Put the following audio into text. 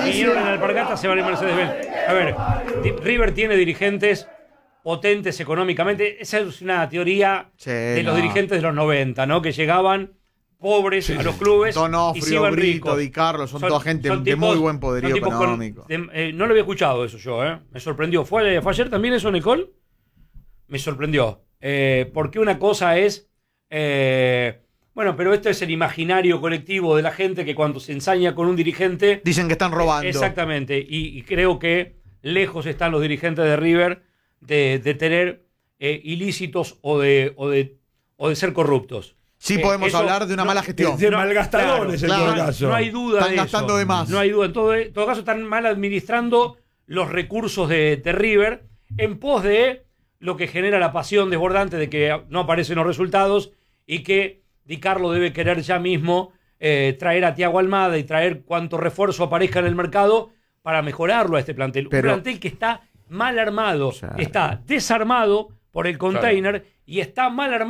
vinieron en Alpargatas, se van en Mercedes-Benz. A ver, River tiene dirigentes potentes económicamente. Esa es una teoría de los dirigentes de los 90, ¿no? Que llegaban pobres a los clubes y se iban Brito, ricos. Di Carlo, son toda gente son de tipos, muy buen poderío económico. No lo había escuchado eso yo, me sorprendió. ¿Fue ayer también eso, Nicole? Me sorprendió. Porque una cosa es... bueno, pero esto es el imaginario colectivo de la gente que cuando se ensaña con un dirigente... Dicen que están robando. Exactamente. Y creo que lejos están los dirigentes de River de tener ilícitos o de ser corruptos. Sí podemos hablar de una mala gestión. De malgastadores, en todo caso. No hay duda están de gastando eso. de más. No hay duda. En todo caso, están mal administrando los recursos de River en pos de lo que genera la pasión desbordante de que no aparecen los resultados y que Di Carlo debe querer ya mismo traer a Thiago Almada y traer cuanto refuerzo aparezca en el mercado para mejorarlo a este plantel. Un plantel que está mal armado, está desarmado por el container y está mal armado